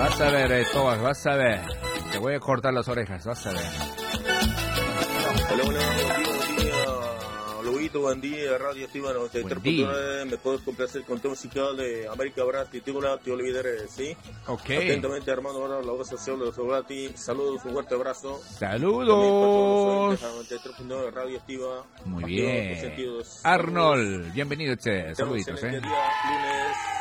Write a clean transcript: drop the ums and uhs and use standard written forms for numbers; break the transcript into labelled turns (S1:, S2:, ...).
S1: Vas a ver, Tobas, vas a ver. Te voy a cortar las orejas, vas a ver.
S2: Hola, buen día, Luito, buen día, Radio Activa 93.9. Me puedes complacer con tema musical de América Brati, Tibula, te olvidaré, ¿sí?
S1: Ok.
S2: Atentamente, Armando Barra, la obra social de los Brati. Saludos, un fuerte abrazo.
S1: Saludos.
S2: 93.9, Radio Activa.
S1: Muy bien. Arnold, bienvenido, che. Saluditos,
S2: Día, lunes.